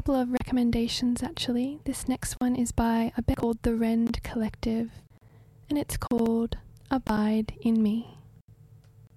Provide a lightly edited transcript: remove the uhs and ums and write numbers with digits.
couple of recommendations actually. This next one is by a band called The Rend Collective, and it's called Abide in Me.